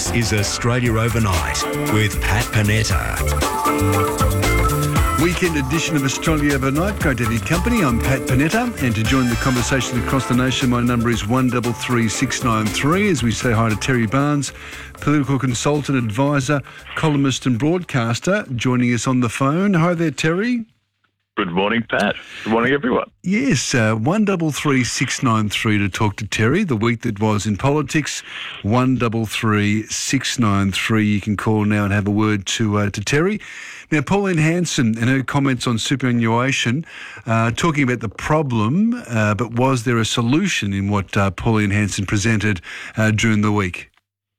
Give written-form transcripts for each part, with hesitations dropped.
This is Australia Overnight with Pat Panetta. Weekend edition of Australia Overnight. Great to have your company. I'm Pat Panetta, and to join the conversation across the nation, my number is 133693. As we say hi to Terry Barnes, political consultant, advisor, columnist and broadcaster, joining us on the phone. Hi there, Terry. Good morning, Pat. Good morning, everyone. Yes, 133693 to talk to Terry. The week that was in politics, 133693. You can call now and have a word to Terry. Now, Pauline Hanson and her comments on superannuation, talking about the problem, but was there a solution in what Pauline Hanson presented during the week?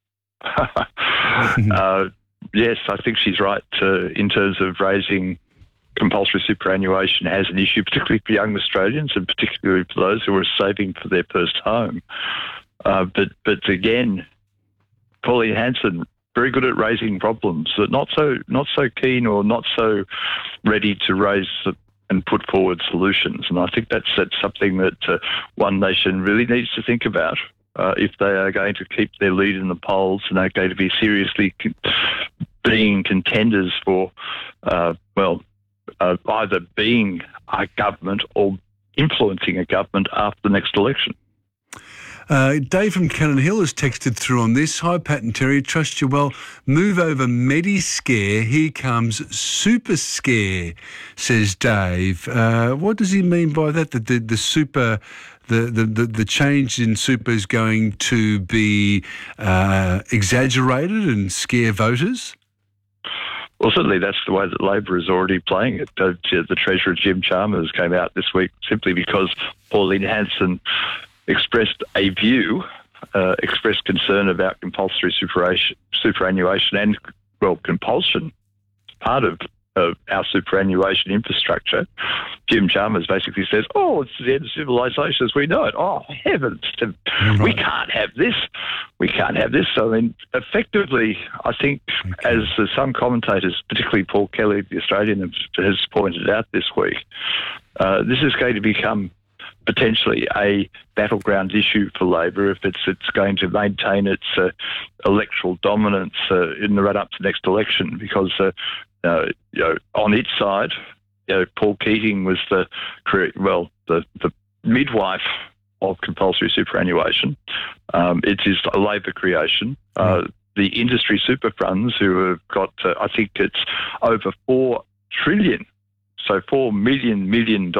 Yes, I think she's right in terms of raising compulsory superannuation as an issue, particularly for young Australians and particularly for those who are saving for their first home. But again, Pauline Hanson, very good at raising problems, but not so keen or not so ready to raise and put forward solutions. And I think that's something that One Nation really needs to think about if they are going to keep their lead in the polls and are going to be seriously being contenders for, either being a government or influencing a government after the next election. Dave from Cannon Hill has texted through on this. Hi, Pat and Terry. Trust you well. Move over Mediscare. Here comes Super Scare, says Dave. What does he mean by that? That the super... The change in super is going to be exaggerated and scare voters? Well, certainly that's the way that Labor is already playing it. The Treasurer, Jim Chalmers, came out this week simply because Pauline Hanson expressed a view, expressed concern about compulsory superannuation and, compulsion, part of our superannuation infrastructure. Jim Chalmers basically says, it's the end of civilization as we know it. Oh, heavens, we can't have this. We can't have this. So, effectively, I think, as some commentators, particularly Paul Kelly, the Australian, has pointed out this week, this is going to become potentially a battleground issue for Labor if it's going to maintain its electoral dominance in the run-up to next election, because on its side, Paul Keating was the midwife of compulsory superannuation. It is a Labor creation. The industry super funds, who have got, I think it's over $4 trillion. So $4 million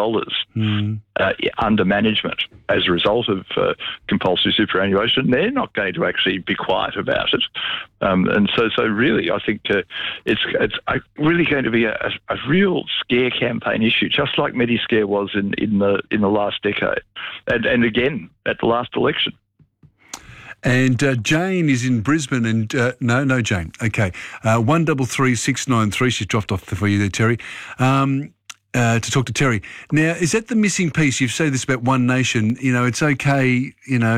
under management as a result of compulsory superannuation. They're not going to actually be quiet about it, and so really, I think it's really going to be a real scare campaign issue, just like Mediscare was in the last decade, and again at the last election. And Jane is in Brisbane, and no, Jane. Okay, 133693. She's dropped off for you there, Terry. To talk to Terry. Now, is that the missing piece? You've said this about One Nation. It's okay,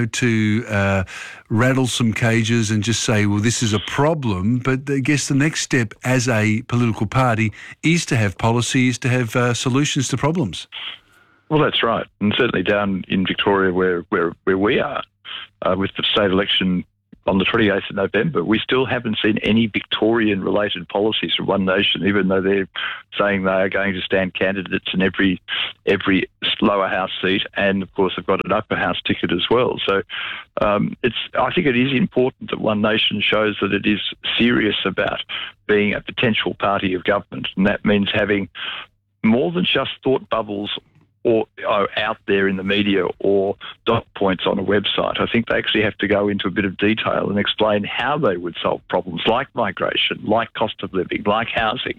to rattle some cages and just say, well, this is a problem. But I guess the next step as a political party is to have policy, is to have solutions to problems. Well, that's right. And certainly down in Victoria where we are, with the state election on the 28th of November, we still haven't seen any Victorian-related policies from One Nation, even though they're saying they are going to stand candidates in every lower house seat, and of course they've got an upper house ticket as well. So I think it is important that One Nation shows that it is serious about being a potential party of government, and that means having more than just thought bubbles or out there in the media or dot points on a website. I think they actually have to go into a bit of detail and explain how they would solve problems like migration, like cost of living, like housing,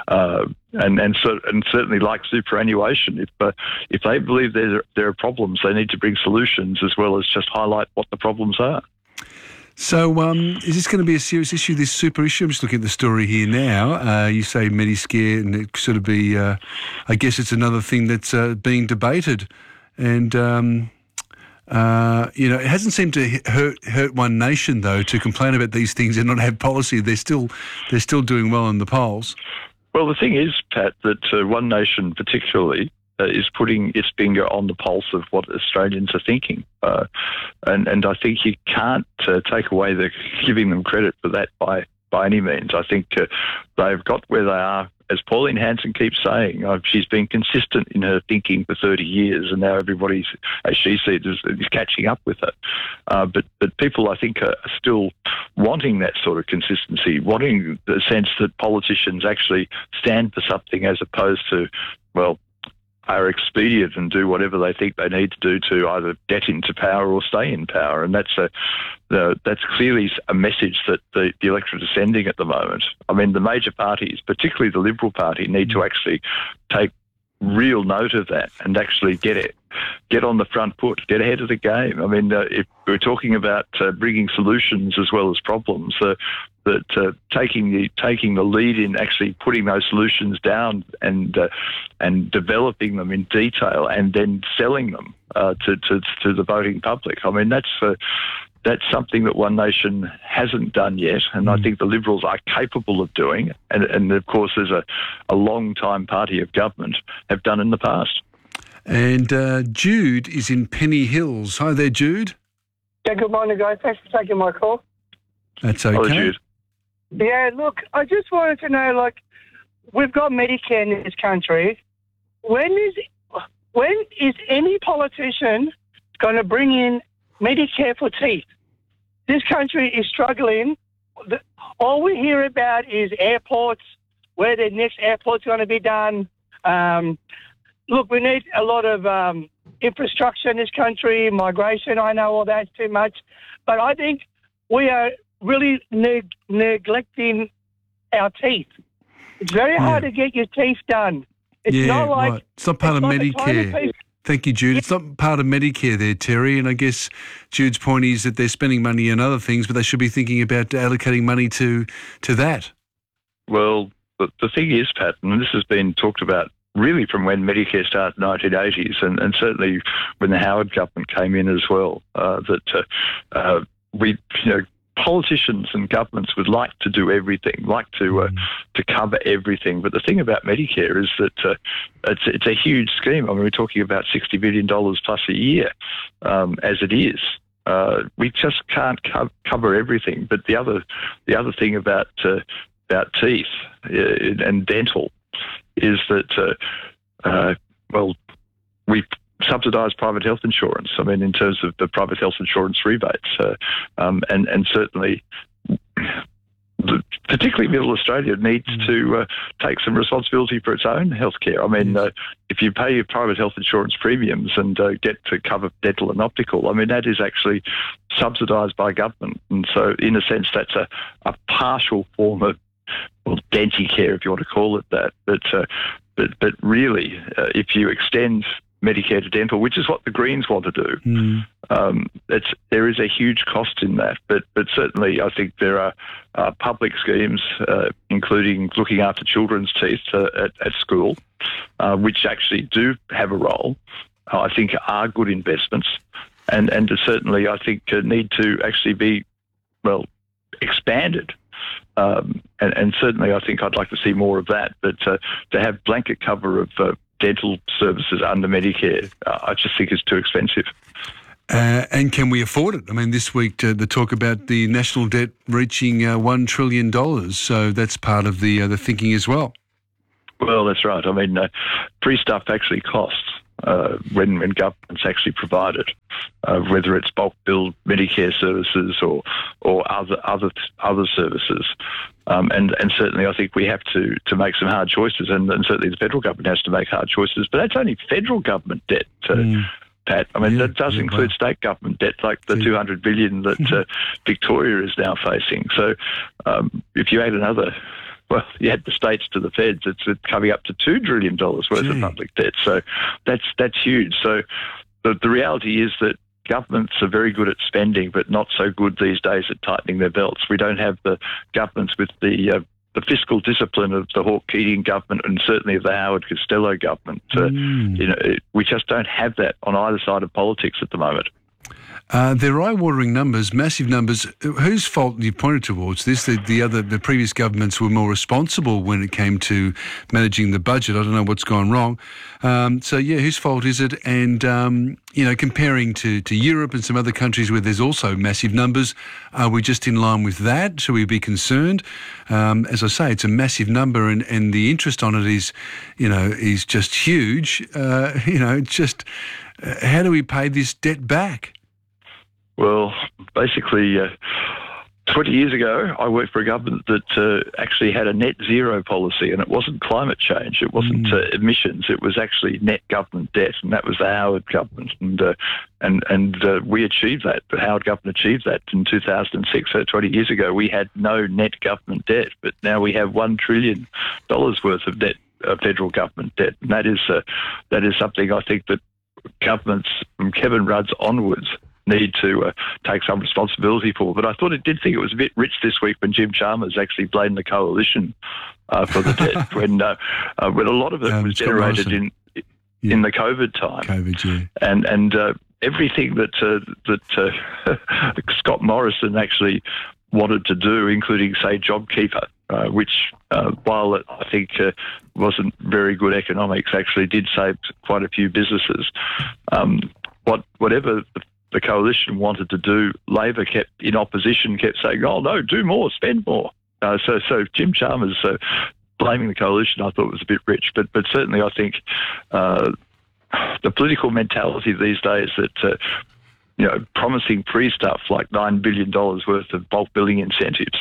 and certainly like superannuation. If they believe there are problems, they need to bring solutions as well as just highlight what the problems are. So is this going to be a serious issue, this super issue? I'm just looking at the story here now. You say Mediscare, and it sort of be, I guess it's another thing that's being debated. And, it hasn't seemed to hurt One Nation, though, to complain about these things and not have policy. They're still doing well in the polls. Well, the thing is, Pat, that One Nation particularly is putting its finger on the pulse of what Australians are thinking. And I think you can't take away the giving them credit for that by any means. I think they've got where they are. As Pauline Hanson keeps saying, she's been consistent in her thinking for 30 years, and now everybody, as she sees, is catching up with her. But people, I think, are still wanting that sort of consistency, wanting the sense that politicians actually stand for something as opposed to, well, are expedient and do whatever they think they need to do to either get into power or stay in power. And that's clearly a message that the electorate is sending at the moment. I mean, the major parties, particularly the Liberal Party, need to actually take real note of that and actually get on the front foot, get ahead of the game. I mean, if we're talking about bringing solutions as well as problems, that taking the lead in actually putting those solutions down and developing them in detail and then selling them to the voting public. I mean, that's something that One Nation hasn't done yet, and I think the Liberals are capable of doing, and of course, as a long-time party of government, have done in the past. And Jude is in Penny Hills. Hi there, Jude. Yeah, good morning, guys. Thanks for taking my call. That's okay. Hello, Jude. Yeah, look, I just wanted to know, like, we've got Medicare in this country. When is any politician going to bring in Medicare for teeth? This country is struggling. All we hear about is airports, where the next airport's going to be done. Look, we need a lot of infrastructure in this country, migration. I know all that's too much. But I think we are really neglecting our teeth. It's very hard to get your teeth done. It's not like... Right. It's not part of Medicare. Thank you, Jude. It's not part of Medicare there, Terry, and I guess Jude's point is that they're spending money on other things, but they should be thinking about allocating money to that. Well, the thing is, Pat, and this has been talked about really from when Medicare started in the 1980s and certainly when the Howard government came in as well, politicians and governments would like to do everything, like to cover everything. But the thing about Medicare is that it's a huge scheme. I mean, we're talking about $60 billion plus a year as it is. We just can't cover everything. But the other thing about teeth and dental is that we subsidise private health insurance. I mean, in terms of the private health insurance rebates, and certainly, particularly Middle Australia needs to take some responsibility for its own healthcare. I mean, if you pay your private health insurance premiums and get to cover dental and optical, I mean, that is actually subsidised by government, and so in a sense, that's a partial form of Denticare, if you want to call it that. But really, if you extend Medicare to dental, which is what the Greens want to do, there is a huge cost in that. But certainly, I think there are public schemes, including looking after children's teeth at school, which actually do have a role. I think are good investments, and certainly I think need to actually be expanded. And certainly, I think I'd like to see more of that. But to have blanket cover of dental services under Medicare, I just think is too expensive. And can we afford it? I mean, this week the talk about the national debt reaching $1 trillion. So that's part of the thinking as well. Well, that's right. I mean, free stuff actually costs when governments actually provide it, whether it's bulk billed Medicare services or other services. And certainly I think we have to make some hard choices, and certainly the federal government has to make hard choices. But that's only federal government debt, Pat. I mean, that does include state government debt, like the $200 billion that Victoria is now facing. So if you add another... Well, you add the states to the feds, it's coming up to $2 trillion worth of public debt. So that's huge. So the reality is that governments are very good at spending, but not so good these days at tightening their belts. We don't have the governments with the fiscal discipline of the Hawke Keating government and certainly of the Howard Costello government. We just don't have that on either side of politics at the moment. They're eye-watering numbers, massive numbers. Whose fault you pointed towards this? The previous governments were more responsible when it came to managing the budget. I don't know what's gone wrong. Whose fault is it? And comparing to Europe and some other countries where there's also massive numbers, are we just in line with that? Should we be concerned? As I say, it's a massive number, and the interest on it is just huge. It's just how do we pay this debt back? Well, basically, 20 years ago, I worked for a government that actually had a net zero policy, and it wasn't climate change, it wasn't emissions, it was actually net government debt, and that was the Howard government, and we achieved that. The Howard government achieved that in 2006. So 20 years ago, we had no net government debt, but now we have $1 trillion worth of net federal government debt, and that is something I think that governments from Kevin Rudd's onwards need to take some responsibility for. But I did think it was a bit rich this week when Jim Chalmers actually blamed the coalition for the debt when a lot of it was generated in the COVID time. And everything that Scott Morrison actually wanted to do, including, say, JobKeeper, which, while it, I think, wasn't very good economics, actually did save quite a few businesses. Whatever the coalition wanted to do, Labor kept saying, "Oh no, do more, spend more." So Jim Chalmers blaming the coalition, I thought was a bit rich, but certainly I think the political mentality these days that promising free stuff like $9 billion worth of bulk billing incentives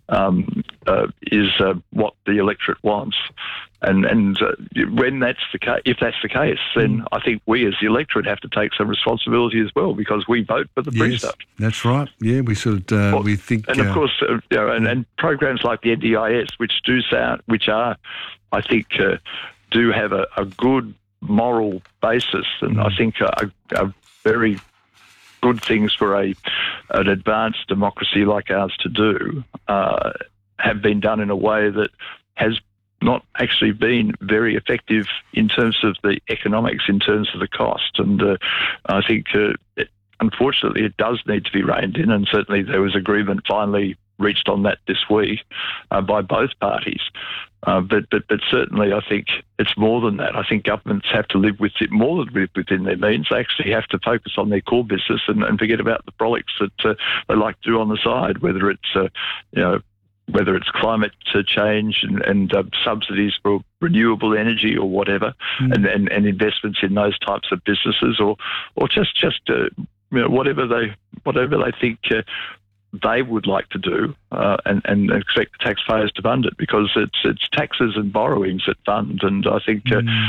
is what the electorate wants. And when that's the case, if that's the case, then I think we as the electorate have to take some responsibility as well, because we vote for the free stuff. That's right. Yeah, we sort of we think, and of course, and programs like the NDIS, which are, I think, do have a good moral basis, and I think are very good things for an advanced democracy like ours to do, have been done in a way that has not actually been very effective in terms of the economics, in terms of the cost. And I think, unfortunately, it does need to be reined in, and certainly there was agreement finally reached on that this week by both parties. But certainly I think it's more than that. I think governments have to live with it more than live within their means. They actually have to focus on their core business and forget about the frolics that they like to do on the side, whether it's climate change and subsidies for renewable energy or whatever, and investments in those types of businesses, or just whatever they think they would like to do, and expect the taxpayers to fund it, because it's taxes and borrowings that fund. And I think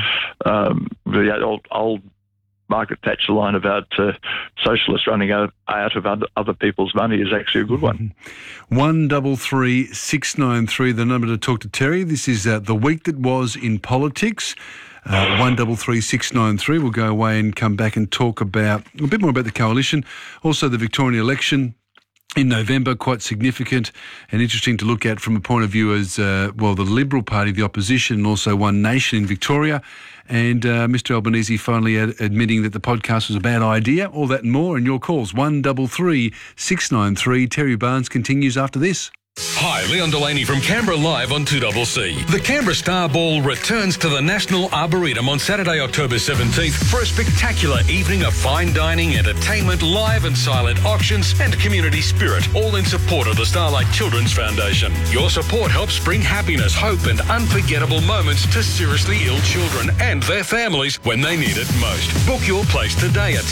the old Margaret Thatcher line about socialists running out of other people's money is actually a good one. 133 693, the number to talk to Terry. This is the week that was in politics. 133 693. We'll go away and come back and talk about a bit more about the coalition, also the Victorian election in November, quite significant and interesting to look at from a point of view as, the Liberal Party, the opposition, and also One Nation in Victoria. And Mr Albanese finally admitting that the podcast was a bad idea. All that and more in your calls. 133 693. Terry Barnes continues after this. Hi, Leon Delaney from Canberra Live on 2CC. The Canberra Star Ball returns to the National Arboretum on Saturday, October 17th for a spectacular evening of fine dining, entertainment, live and silent auctions and community spirit, all in support of the Starlight Children's Foundation. Your support helps bring happiness, hope and unforgettable moments to seriously ill children and their families when they need it most. Book your place today at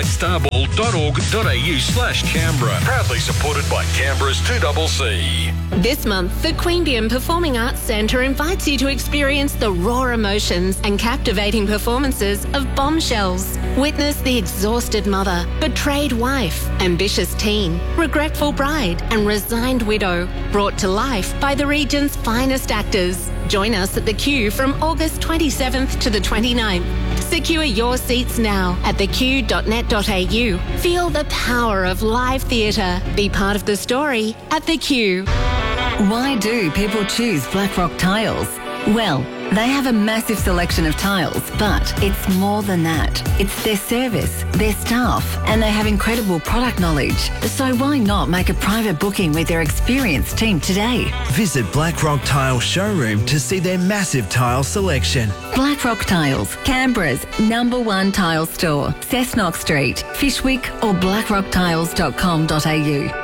starlightstarBall.org.au/Canberra. Proudly supported by Canberra's 2CC. This month, the Queanbeyan Performing Arts Centre invites you to experience the raw emotions and captivating performances of Bombshells. Witness the exhausted mother, betrayed wife, ambitious teen, regretful bride and resigned widow, brought to life by the region's finest actors. Join us at The Q from August 27th to the 29th. Secure your seats now at theq.net.au. Feel the power of live theatre. Be part of the story at The Q. Why do people choose Blackrock Tiles? Well, They have a massive selection of tiles, but it's more than that. It's their service, their staff, and they have incredible product knowledge. So why not make a private booking with their experienced team today? Visit Blackrock Tile Showroom to see their massive tile selection. Blackrock Tiles, Canberra's #1 tile store. Cessnock Street, Fishwick or blackrocktiles.com.au.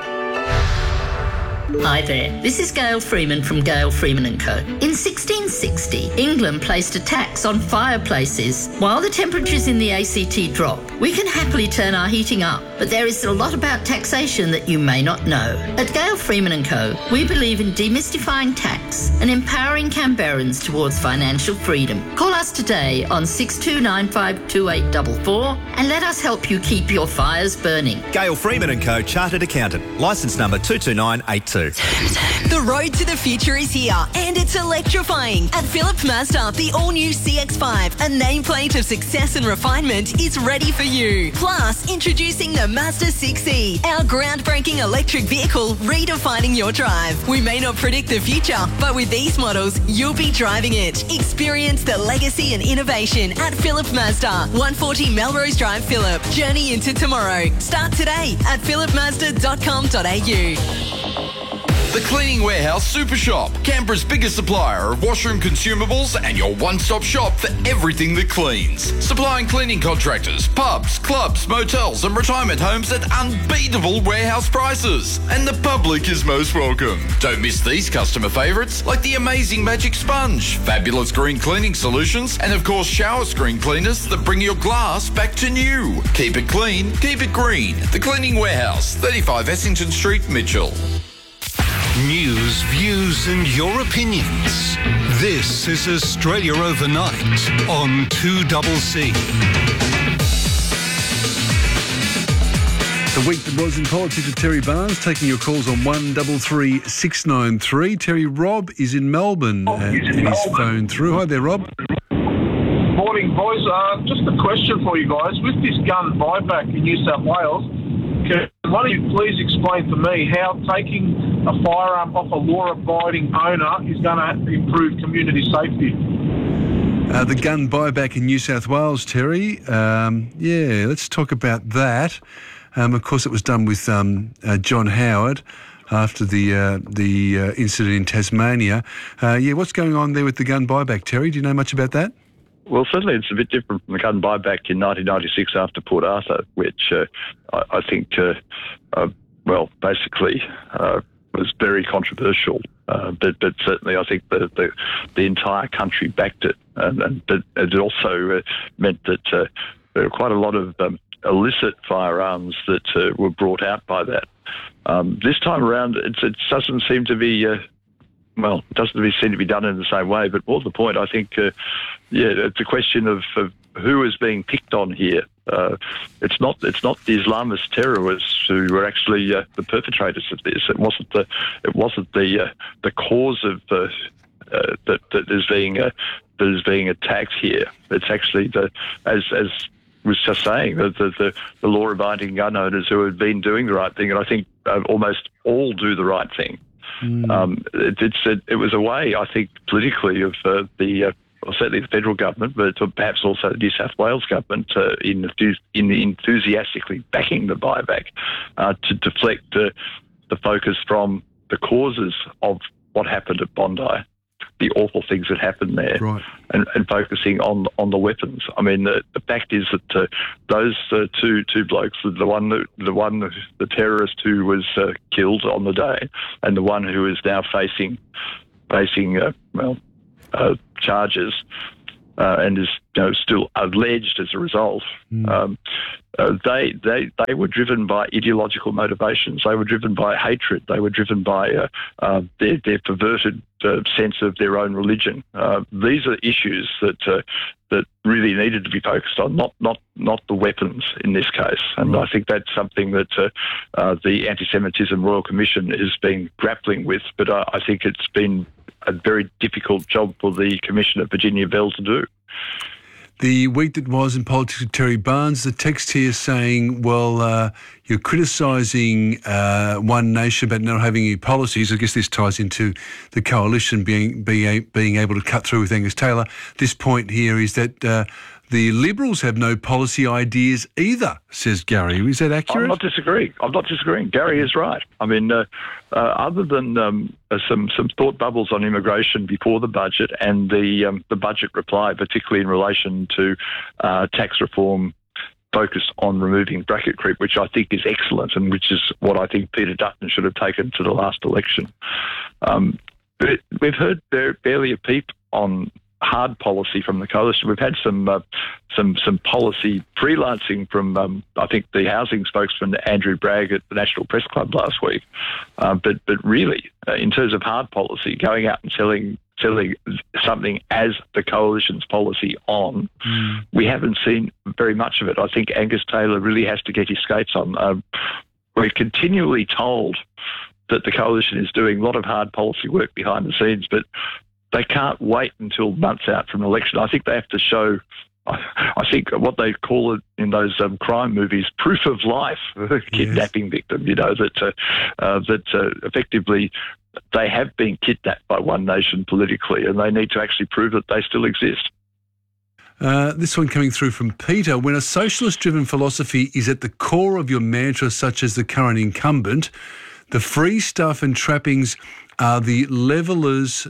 Hi there, this is Gail Freeman from Gail Freeman & Co. In 1660, England placed a tax on fireplaces. While the temperatures in the ACT drop, we can happily turn our heating up, but there is a lot about taxation that you may not know. At Gail Freeman & Co, we believe in demystifying tax and empowering Canberrans towards financial freedom. Call us today on 62952844 and let us help you keep your fires burning. Gail Freeman & Co, Chartered Accountant, licence number 22982. The road to the future is here and it's electrifying. At Phillip Mazda, the all-new CX-5, a nameplate of success and refinement, is ready for you. Plus, introducing the Mazda 6e, our groundbreaking electric vehicle redefining your drive. We may not predict the future, but with these models, you'll be driving it. Experience the legacy and innovation at Phillip Mazda, 140 Melrose Drive, Phillip. Journey into tomorrow. Start today at phillipmazda.com.au. The Cleaning Warehouse Super Shop, Canberra's biggest supplier of washroom consumables and your one-stop shop for everything that cleans. Supplying cleaning contractors, pubs, clubs, motels and retirement homes at unbeatable warehouse prices. And the public is most welcome. Don't miss these customer favourites like the amazing Magic Sponge, fabulous green cleaning solutions and of course shower screen cleaners that bring your glass back to new. Keep it clean, keep it green. The Cleaning Warehouse, 35 Essington Street, Mitchell. News, views and your opinions. This is Australia Overnight on 2CC. The week that was in politics with Terry Barnes, taking your calls on 133693. Terry, Rob is in Melbourne and he's phoned through. Hi there, Rob. Morning, boys. Just a question for you guys. With this gun buyback in New South Wales, can one of you please explain to me how taking a firearm off a law-abiding owner is going to improve community safety? The gun buyback in New South Wales, Terry. Let's talk about that. Of course, it was done with John Howard after the incident in Tasmania. What's going on there with the gun buyback, Terry? Do you know much about that? Well, certainly it's a bit different from the gun buyback in 1996 after Port Arthur, which I think, basically was very controversial. But certainly I think the entire country backed it. And it also meant that there were quite a lot of illicit firearms that were brought out by that. This time around, it doesn't seem to be... it doesn't seem to be done in the same way, but more to the point, I think, it's a question of who is being picked on here. It's not the Islamist terrorists who were actually the perpetrators of this. It wasn't the cause of that is being attacked here. It's actually as was just saying, the law-abiding gun owners who have been doing the right thing, and I think almost all do the right thing. It was a way, I think, politically of certainly the federal government, but perhaps also the New South Wales government in enthusiastically backing the buyback to deflect the focus from the causes of what happened at Bondi, the awful things that happened there, right, and focusing on the weapons. I mean, the fact is that those two blokes, the terrorist who was killed on the day, and the one who is now facing charges and is still alleged as a result. They were driven by ideological motivations. They were driven by hatred. They were driven by their perverted sense of their own religion. These are issues that really needed to be focused on, not the weapons in this case. And I think that's something that the Anti-Semitism Royal Commission has been grappling with. But I think it's been a very difficult job for the Commissioner, Virginia Bell, to do. the week that was in politics with Terry Barnes. The text here saying, well, you're criticising One Nation about not having any policies. I guess this ties into the coalition being able to cut through with Angus Taylor. This point here is that the Liberals have no policy ideas either, says Gary. Is that accurate? I'm not disagreeing. Gary is right. I mean, other than some thought bubbles on immigration before the budget and the budget reply, particularly in relation to tax reform focused on removing bracket creep, which I think is excellent and which is what I think Peter Dutton should have taken to the last election. But we've heard barely a peep on hard policy from the coalition. We've had some policy freelancing from I think the housing spokesman Andrew Bragg at the National Press Club last week. But really, in terms of hard policy, going out and selling something as the coalition's policy on, we haven't seen very much of it. I think Angus Taylor really has to get his skates on. We're continually told that the coalition is doing a lot of hard policy work behind the scenes, but they can't wait until months out from an election. I think they have to show, I think what they call it in those crime movies, proof of life, kidnapping victim, that effectively they have been kidnapped by One Nation politically, and they need to actually prove that they still exist. This one coming through from Peter. When a socialist-driven philosophy is at the core of your mantra, such as the current incumbent, the free stuff and trappings are the levers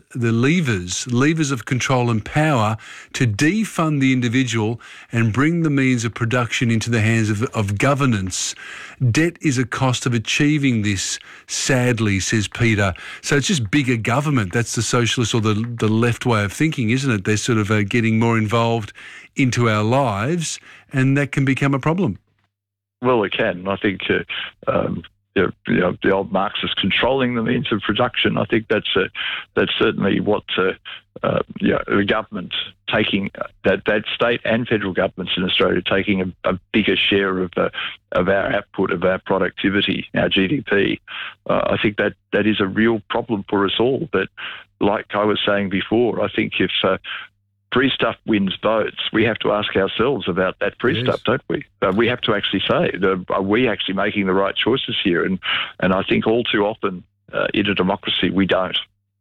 of control and power to defund the individual and bring the means of production into the hands of governance. Debt is a cost of achieving this, sadly, says Peter. So it's just bigger government. That's the socialist or the left way of thinking, isn't it? They're sort of getting more involved into our lives, and that can become a problem. Well, it can. I think the old Marxists controlling the means of production. I think that's certainly what the government taking that state and federal governments in Australia taking a bigger share of our output, of our productivity, our GDP. I think that is a real problem for us all. But like I was saying before, I think if free stuff wins votes, we have to ask ourselves about that free stuff, don't we? We have to actually say, are we actually making the right choices here? And I think all too often in a democracy, we don't.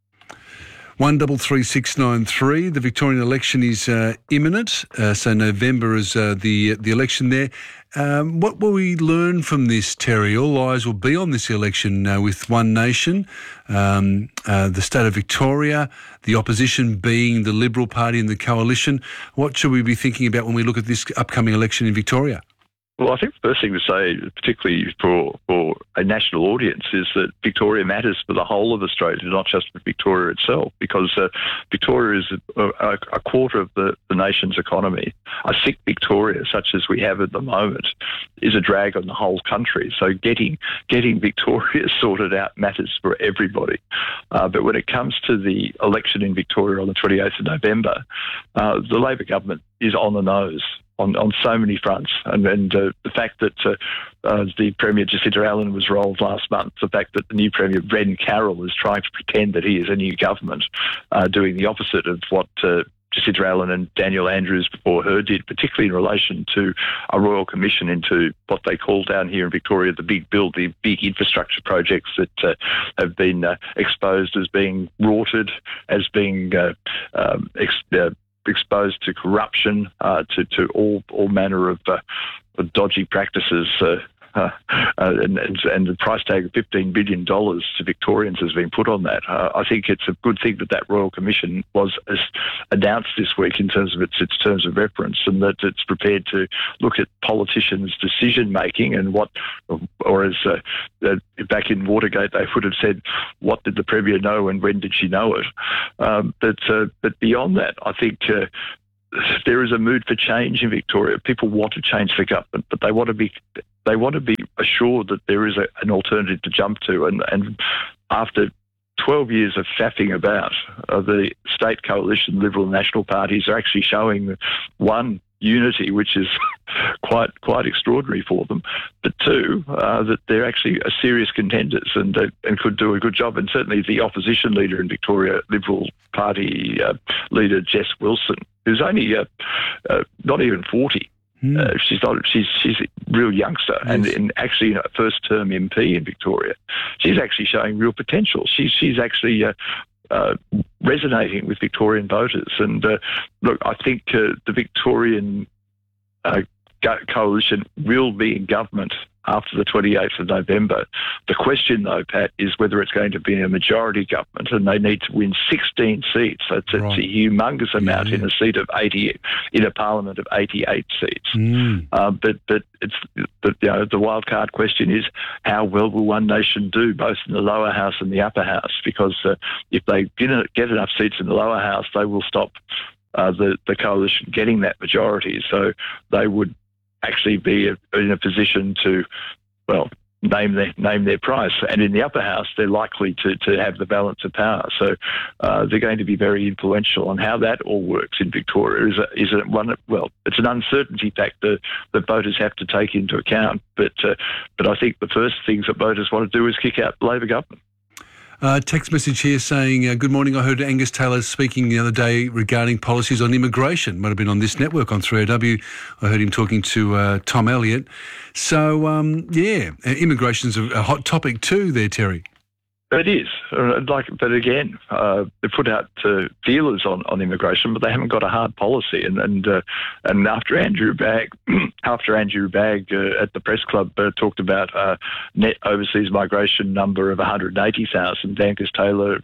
133693. The Victorian election is imminent, so November is the election there. What will we learn from this, Terry? All eyes will be on this election with One Nation, the state of Victoria, the opposition being the Liberal Party and the coalition. What should we be thinking about when we look at this upcoming election in Victoria? Well, I think the first thing to say, particularly for a national audience, is that Victoria matters for the whole of Australia, not just for Victoria itself, because Victoria is a quarter of the nation's economy. A sick Victoria, such as we have at the moment, is a drag on the whole country. So getting Victoria sorted out matters for everybody. But when it comes to the election in Victoria on the 28th of November, the Labor government is on the nose on so many fronts. And the fact that the Premier Jacinta Allen was rolled last month, the fact that the new Premier Ren Carroll is trying to pretend that he is a new government, doing the opposite of what Jacinta Allen and Daniel Andrews before her did, particularly in relation to a royal commission into what they call down here in Victoria the big build, the big infrastructure projects that have been exposed as being rorted, as being exposed to corruption, to all manner of dodgy practices, and the price tag of $15 billion to Victorians has been put on that. I think it's a good thing that Royal Commission was announced this week in terms of its terms of reference, and that it's prepared to look at politicians' decision making and or as back in Watergate they would have said, what did the Premier know and when did she know it? But beyond that, I think there is a mood for change in Victoria. People want to change the government, but they want to be assured that there is an alternative to jump to. And after 12 years of faffing about, the state coalition, Liberal and National parties are actually showing one, unity, which is quite extraordinary for them, but two, that they're actually serious contenders and could do a good job. And certainly the opposition leader in Victoria, Liberal Party leader Jess Wilson, who's only not even 40. She's a real youngster, and actually a first-term MP in Victoria. She's actually showing real potential. She's actually resonating with Victorian voters. And look, I think the Victorian coalition will be in government after the 28th of November. The question, though, Pat, is whether it's going to be a majority government, and they need to win 16 seats. It's a humongous amount in a seat of 80, in a parliament of 88 seats. But it's the wild card question is how well will One Nation do, both in the lower house and the upper house? Because if they get enough seats in the lower house, they will stop the coalition getting that majority. So they would actually be in a position to, well, name their price. And in the upper house, they're likely to have the balance of power. So they're going to be very influential on how that all works in Victoria. It's an uncertainty factor that voters have to take into account. But I think the first things that voters want to do is kick out the Labor government. Text message here saying, good morning, I heard Angus Taylor speaking the other day regarding policies on immigration. Might have been on this network on 3AW. I heard him talking to Tom Elliott. So, immigration's a hot topic too there, Terry. It is. But again, they put out feelers on immigration, but they haven't got a hard policy. And after Andrew Bagg at the press club talked about net overseas migration number of 180,000, Angus Taylor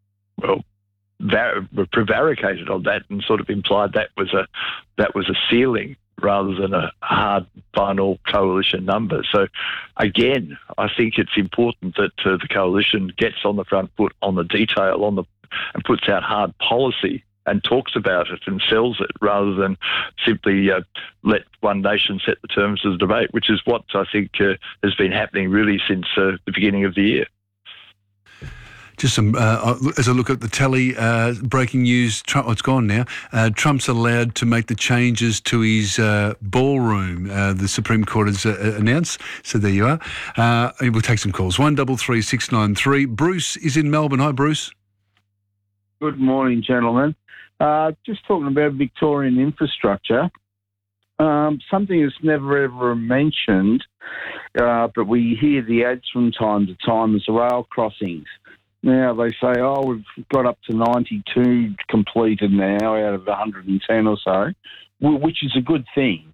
prevaricated on that and sort of implied that was a ceiling rather than a hard final coalition number. So, again, I think it's important that the coalition gets on the front foot on the detail and puts out hard policy and talks about it and sells it rather than simply let One Nation set the terms of the debate, which is what I think has been happening really since the beginning of the year. Just some, as I look at the tally, breaking news, Trump, it's gone now. Trump's allowed to make the changes to his ballroom, the Supreme Court has announced. So there you are. We'll take some calls. 133693. Bruce is in Melbourne. Hi, Bruce. Good morning, gentlemen. Just talking about Victorian infrastructure. Something that's never ever mentioned, but we hear the ads from time to time, is rail crossings. Now, they say, we've got up to 92 completed now out of 110 or so, which is a good thing.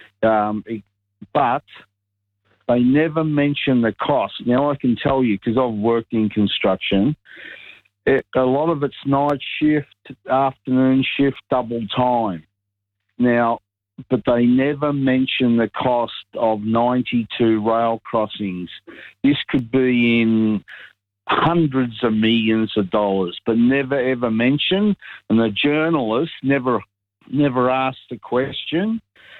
But they never mention the cost. Now, I can tell you, because I've worked in construction, a lot of it's night shift, afternoon shift, double time. Now, but they never mention the cost of 92 rail crossings. This could be in hundreds of millions of dollars, but never ever mentioned, and the journalists never asked the question.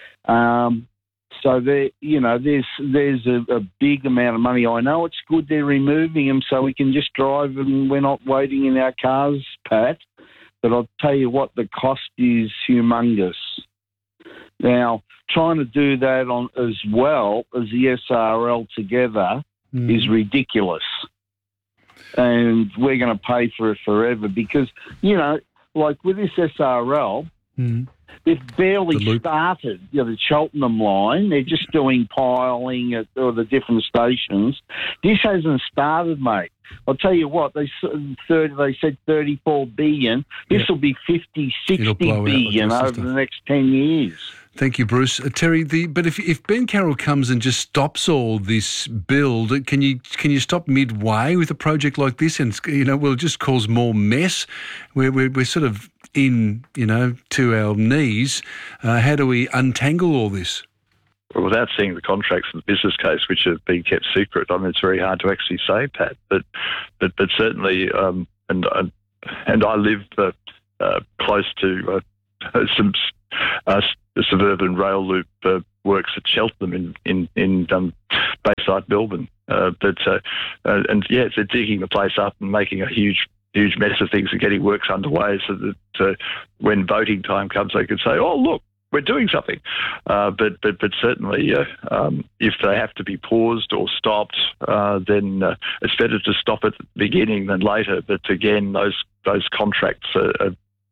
So there, there's a big amount of money. I know it's good they're removing them so we can just drive and we're not waiting in our cars, Pat. But I'll tell you what, the cost is humongous. Now, trying to do that on as well as the SRL together is ridiculous. And we're going to pay for it forever because, like with this SRL, they've barely started, the Cheltenham line. They're just doing piling at all the different stations. This hasn't started, mate. I'll tell you what, they said 34 billion. This will be 50, 60 billion over the next 10 years. Thank you, Bruce. Terry, but if Ben Carroll comes and just stops all this build, can you stop midway with a project like this? And will it just cause more mess? We're sort of in, to our knees. How do we untangle all this? Well, without seeing the contracts and the business case, which have been kept secret, it's very hard to actually say, Pat. But certainly, and I live close to some the suburban rail loop works at Cheltenham in Bayside, Melbourne. They're digging the place up and making a huge mess of things and getting works underway so that when voting time comes, they can say, "Oh, look, we're doing something." But certainly, if they have to be paused or stopped, then it's better to stop at the beginning than later. But again, those contracts are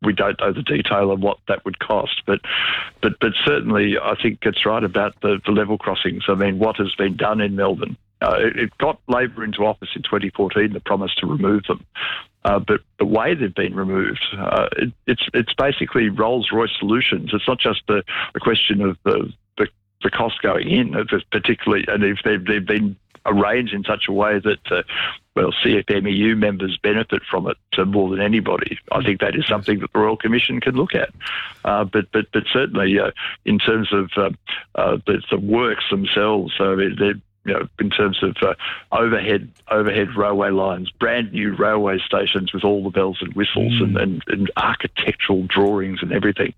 we don't know the detail of what that would cost. But certainly I think it's right about the level crossings. I mean, what has been done in Melbourne, it got Labor into office in 2014, the promise to remove them. But the way they've been removed, it's basically Rolls-Royce solutions. It's not just the question of the cost going in, particularly, and if they've been arranged in such a way that, CFMEU members benefit from it more than anybody. I think that is something that the Royal Commission can look at. But certainly, in terms of the works themselves, in terms of overhead railway lines, brand new railway stations with all the bells and whistles and architectural drawings and everything.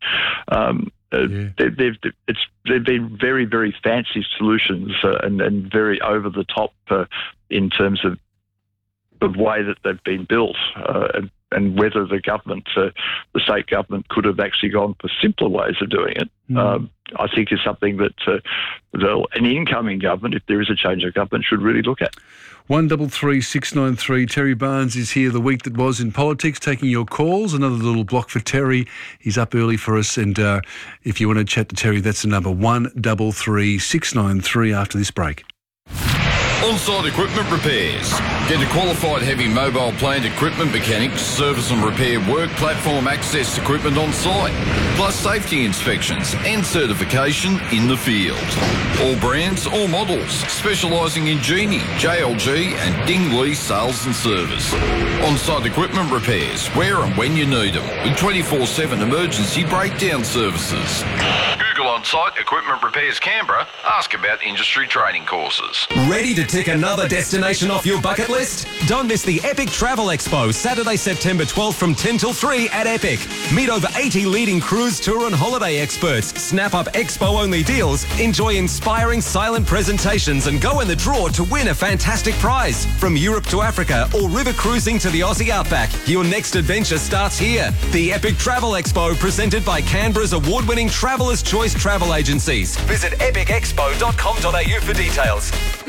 They've been very, very fancy solutions and very over the top in terms of the way that they've been built, and whether the government, the state government, could have actually gone for simpler ways of doing it. I think is something that an incoming government, if there is a change of government, should really look at. 133693. Terry Barnes is here, the week that was in politics, taking your calls. Another little block for Terry. He's up early for us, and if you want to chat to Terry, that's the number 133693 after this break. On-site equipment repairs. Get a qualified heavy mobile plant equipment mechanic to service and repair work platform access equipment on site, plus safety inspections and certification in the field. All brands, all models, specialising in Genie, JLG and Dingley sales and service. On-site equipment repairs, where and when you need them, with 24/7 emergency breakdown services. Google On-Site Equipment Repairs Canberra. Ask about industry training courses. Ready to tick another destination off your bucket list? Don't miss the Epic Travel Expo, Saturday, September 12th from 10 till 3 at Epic. Meet over 80 leading cruise, tour and holiday experts. Snap up expo-only deals, enjoy inspiring silent presentations and go in the draw to win a fantastic prize. From Europe to Africa or river cruising to the Aussie Outback, your next adventure starts here. The Epic Travel Expo, presented by Canberra's award-winning Traveller's Choice travel agencies. Visit epicexpo.com.au for details.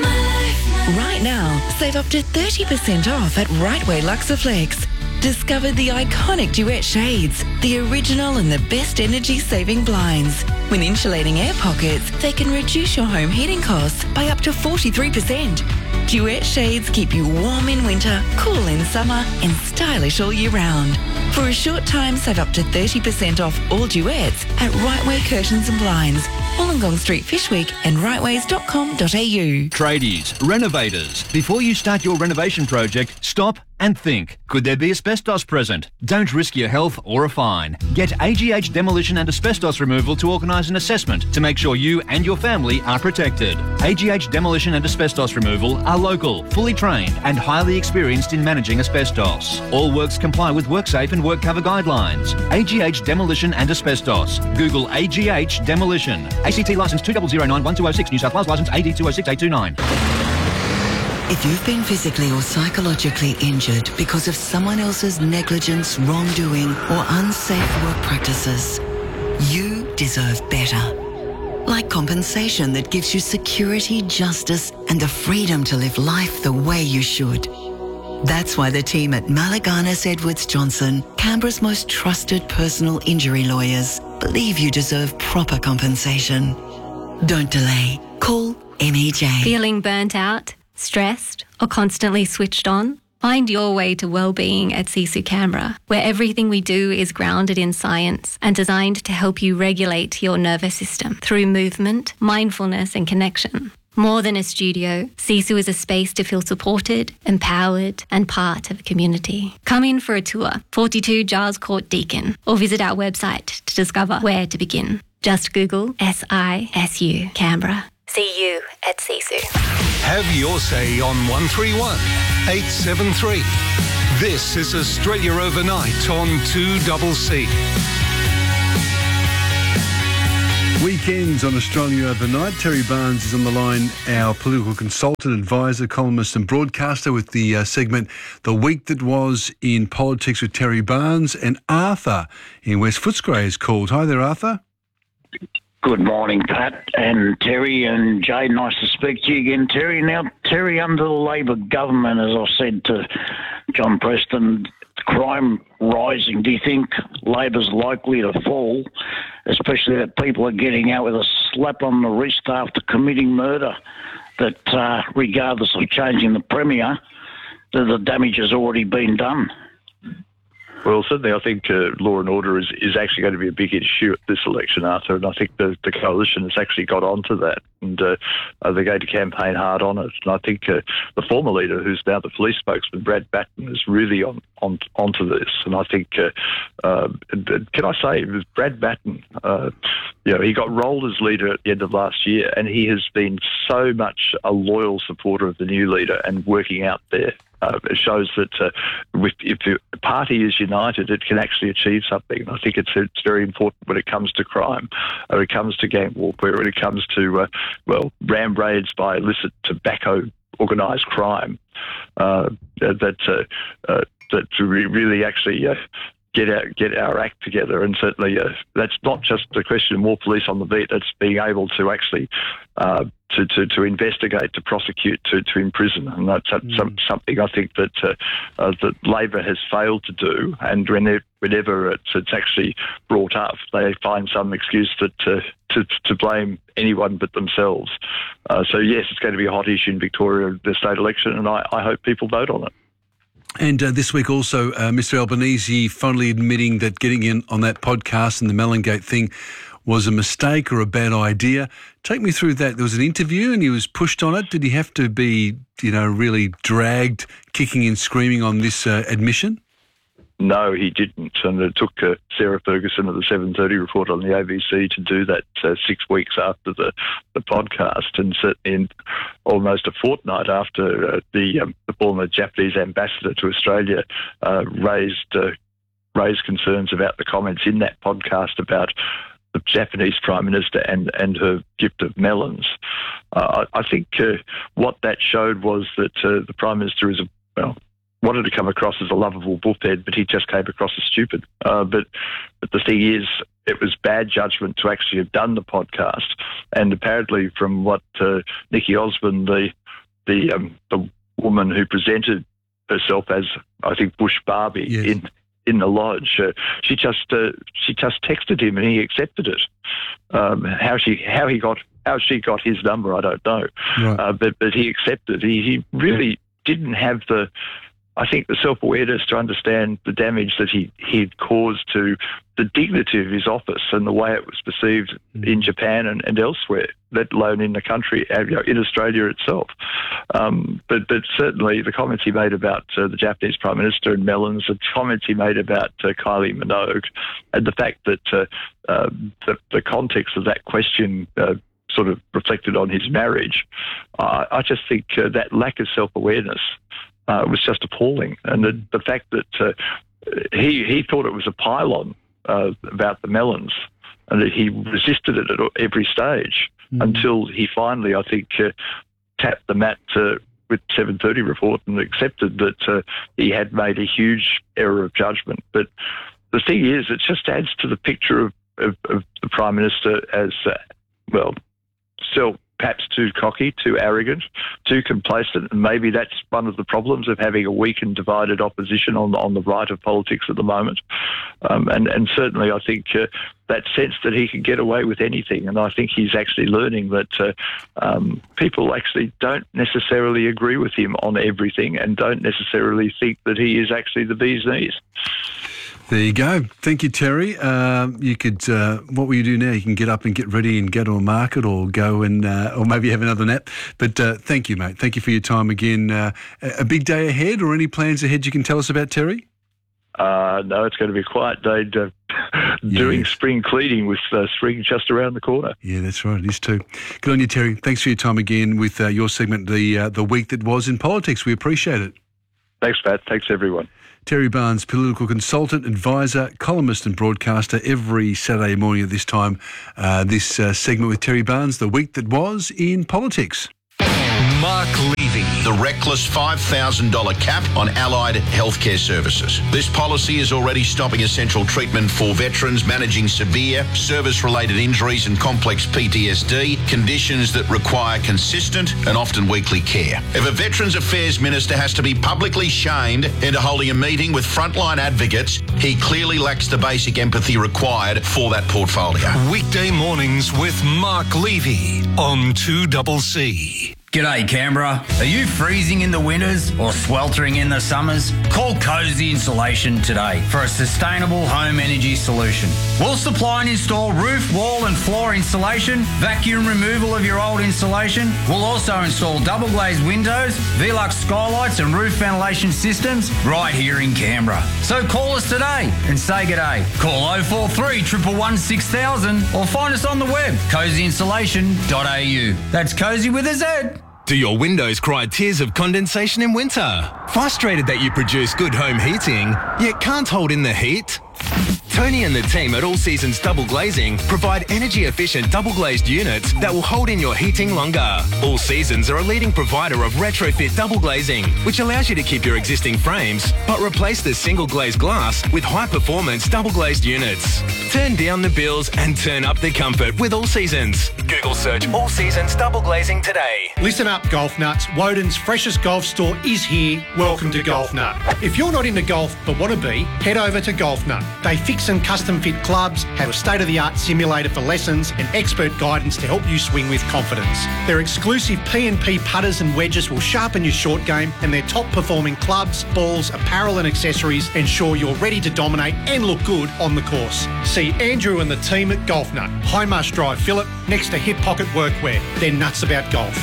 Right now, save up to 30% off at Rightway Luxaflex. Discover the iconic Duet shades, the original and the best energy-saving blinds. When insulating air pockets, they can reduce your home heating costs by up to 43%. Duet shades keep you warm in winter, cool in summer, and stylish all year round. For a short time, save up to 30% off all Duets at Rightway Curtains and Blinds, Wollongong Street, Fishwick, and rightways.com.au. Tradies, renovators, before you start your renovation project, stop and think. Could there be asbestos present? Don't risk your health or a fine. Get AGH Demolition and Asbestos Removal to organise an assessment to make sure you and your family are protected. AGH Demolition and Asbestos Removal are local, fully trained and highly experienced in managing asbestos. All works comply with WorkSafe and WorkCover guidelines. AGH Demolition and Asbestos. Google AGH Demolition. ACT licence 2009-1206, New South Wales licence AD 206829. If you've been physically or psychologically injured because of someone else's negligence, wrongdoing, or unsafe work practices, you deserve better. Like compensation that gives you security, justice, and the freedom to live life the way you should. That's why the team at Malaganas Edwards Johnson, Canberra's most trusted personal injury lawyers, believe you deserve proper compensation. Don't delay. Call MEJ. Feeling burnt out, stressed, or constantly switched on? Find your way to wellbeing at Sisu Canberra, where everything we do is grounded in science and designed to help you regulate your nervous system through movement, mindfulness, and connection. More than a studio, Sisu is a space to feel supported, empowered, and part of a community. Come in for a tour, 42 Giles Court, Deakin, or visit our website to discover where to begin. Just Google SISU Canberra. See you at Sisu. Have your say on 131 873. This is Australia Overnight on 2CC. Weekends on Australia Overnight. Terry Barnes is on the line, our political consultant, advisor, columnist and broadcaster, with the segment The Week That Was in Politics with Terry Barnes. And Arthur in West Footscray is called. Hi there, Arthur. Good morning, Pat and Terry and Jay. Nice to speak to you again, Terry. Now, Terry, under the Labor government, as I said to John Preston, crime rising, do you think Labor's likely to fall, especially that people are getting out with a slap on the wrist after committing murder, that regardless of changing the Premier, that the damage has already been done? Well, certainly I think law and order is actually going to be a big issue at this election, Arthur, and I think the coalition has actually got onto that, and they're going to campaign hard on it. And I think the former leader, who's now the police spokesman, Brad Batten, is really onto this. And I think, can I say, it was Brad Batten, he got rolled as leader at the end of last year, and he has been so much a loyal supporter of the new leader and working out there. It shows that if the party is united, it can actually achieve something. And I think it's very important when it comes to crime, when it comes to gang warfare, when it comes to, ram raids by illicit tobacco, organised crime, that to really actually get our act together. And certainly that's not just a question of more police on the beat, it's being able to actually to investigate, to prosecute, to imprison. And that's something I think that Labor has failed to do. And whenever it's actually brought up, they find some excuse to blame anyone but themselves. So yes, it's going to be a hot issue in Victoria, the state election, and I hope people vote on it. And this week also, Mr Albanese finally admitting that getting in on that podcast and the Mellongate thing was a mistake or a bad idea. Take me through that. There was an interview and he was pushed on it. Did he have to be, really dragged, kicking and screaming on this admission? No, he didn't. And it took Sarah Ferguson of the 7:30 report on the ABC to do that 6 weeks after the podcast, and certainly almost a fortnight after the former Japanese ambassador to Australia raised concerns about the comments in that podcast about the Japanese Prime Minister and her gift of melons. I think what that showed was that the Prime Minister wanted to come across as a lovable bullhead, but he just came across as stupid. But the thing is, it was bad judgment to actually have done the podcast. And apparently, from what Nikki Osmond, the woman who presented herself as, I think, Bush Barbie, yes, in the lodge, she just texted him and he accepted it. How she got his number, I don't know. Right. But he accepted. He really didn't have the self-awareness to understand the damage that he'd caused to the dignity of his office and the way it was perceived in Japan and elsewhere, let alone in the country, in Australia itself. But certainly the comments he made about the Japanese Prime Minister and melons, the comments he made about Kylie Minogue, and the fact that the context of that question sort of reflected on his marriage, I just think that lack of self-awareness was just appalling. And the fact that he thought it was a pylon about the melons, and that he resisted it at every stage until he finally, I think, tapped the mat with 7:30 report and accepted that he had made a huge error of judgment. But the thing is, it just adds to the picture of the Prime Minister as, still perhaps too cocky, too arrogant, too complacent, and maybe that's one of the problems of having a weak and divided opposition on the right of politics at the moment. And certainly I think that sense that he can get away with anything, and I think he's actually learning that people actually don't necessarily agree with him on everything and don't necessarily think that he is actually the bee's knees. There you go. Thank you, Terry. You could, what will you do now? You can get up and get ready and go to a market or go and, or maybe have another nap. But thank you, mate. Thank you for your time again. A big day ahead or any plans ahead you can tell us about, Terry? No, it's going to be a quiet day doing spring cleaning with spring just around the corner. Yeah, that's right. It is too. Good on you, Terry. Thanks for your time again with your segment, the week that was in politics. We appreciate it. Thanks, Pat. Thanks, everyone. Terry Barnes, political consultant, advisor, columnist and broadcaster every Saturday morning at this time. This segment with Terry Barnes, the week that was in politics. Mark Levy. the reckless $5,000 cap on allied healthcare services. This policy is already stopping essential treatment for veterans managing severe service-related injuries and complex PTSD, conditions that require consistent and often weekly care. If a Veterans Affairs Minister has to be publicly shamed into holding a meeting with frontline advocates, he clearly lacks the basic empathy required for that portfolio. Weekday mornings with Mark Levy on 2CC. G'day Canberra. Are you freezing in the winters or sweltering in the summers? Call Cozy Insulation today for a sustainable home energy solution. We'll supply and install roof, wall and floor insulation, vacuum removal of your old insulation. We'll also install double glazed windows, Velux skylights and roof ventilation systems right here in Canberra. So call us today and say g'day. Call 043 111 6000 or find us on the web, cozyinsulation.au. That's Cozy with a Z. Do your windows cry tears of condensation in winter? Frustrated that you produce good home heating, yet can't hold in the heat? Tony and the team at All Seasons Double Glazing provide energy-efficient double-glazed units that will hold in your heating longer. All Seasons are a leading provider of retrofit double glazing, which allows you to keep your existing frames, but replace the single-glazed glass with high-performance double-glazed units. Turn down the bills and turn up the comfort with All Seasons. Google search All Seasons Double Glazing today. Listen up, golf nuts. Woden's freshest golf store is here. Welcome to Golf Nut. If you're not into golf but want to be, head over to Golf Nut. They fix and custom fit clubs, have a state-of-the-art simulator for lessons and expert guidance to help you swing with confidence. Their exclusive P&P putters and wedges will sharpen your short game, and their top-performing clubs, balls, apparel and accessories ensure you're ready to dominate and look good on the course. See Andrew and the team at Golf Nut, High Marsh Drive, Phillip, next to Hip Pocket Workwear. They're nuts about golf.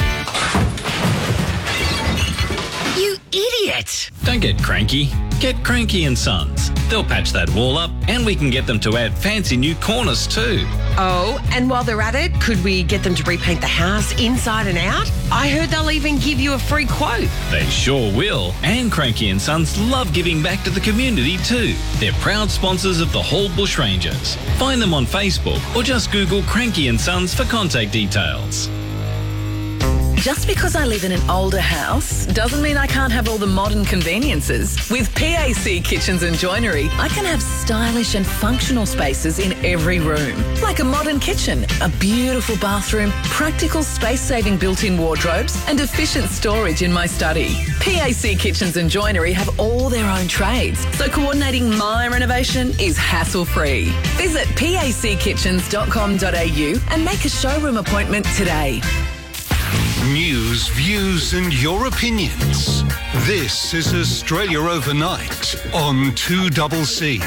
You idiot! Don't get cranky. Get Cranky & Sons. They'll patch that wall up and we can get them to add fancy new corners too. Oh, and while they're at it, could we get them to repaint the house inside and out? I heard they'll even give you a free quote. They sure will. And Cranky & Sons love giving back to the community too. They're proud sponsors of the Hall Bush Rangers. Find them on Facebook or just Google Cranky & Sons for contact details. Just because I live in an older house doesn't mean I can't have all the modern conveniences. With PAC Kitchens and Joinery, I can have stylish and functional spaces in every room. Like a modern kitchen, a beautiful bathroom, practical space-saving built-in wardrobes and efficient storage in my study. PAC Kitchens and Joinery have all their own trades, so coordinating my renovation is hassle-free. Visit packitchens.com.au and make a showroom appointment today. News, views and your opinions. This is Australia Overnight on 2CC.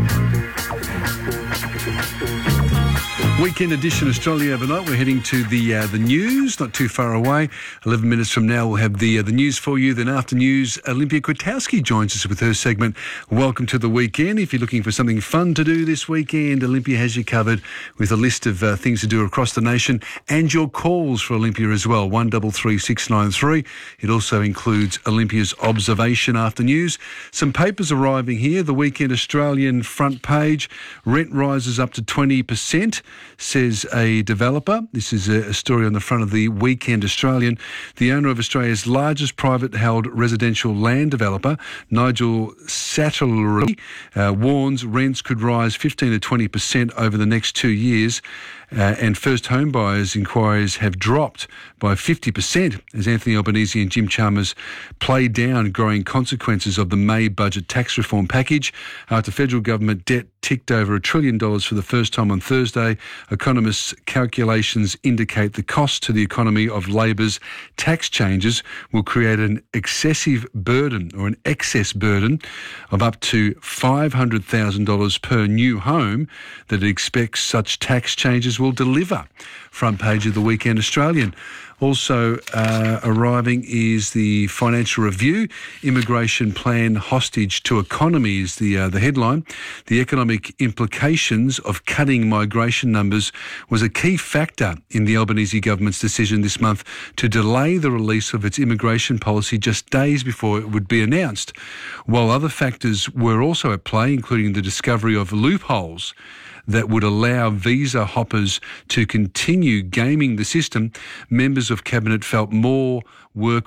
Weekend edition Australia Overnight. We're heading to the news, not too far away. 11 minutes from now, we'll have the news for you. Then after news, Olympia Kwiatkowski joins us with her segment, Welcome to the Weekend. If you're looking for something fun to do this weekend, Olympia has you covered with a list of things to do across the nation and your calls for Olympia as well, 133 693. It also includes Olympia's observation after news. Some papers arriving here. The Weekend Australian front page. Rent rises up to 20%. Says a developer. This is a story on the front of the Weekend Australian. The owner of Australia's largest private-held residential land developer, Nigel Satterley, warns rents could rise 15 to 20% over the next 2 years. And first home buyers inquiries have dropped by 50% as Anthony Albanese and Jim Chalmers play down growing consequences of the May budget tax reform package. After federal government debt ticked over $1 trillion for the first time on Thursday, economists' calculations indicate the cost to the economy of Labor's tax changes will create an excessive burden or an excess burden of up to $500,000 per new home that it expects such tax changes will deliver. Front page of the Weekend Australian. Also arriving is the Financial Review. Immigration plan hostage to economy is the headline. The economic implications of cutting migration numbers was a key factor in the Albanese government's decision this month to delay the release of its immigration policy just days before it would be announced. While other factors were also at play, including the discovery of loopholes that would allow visa hoppers to continue gaming the system, members of Cabinet felt more work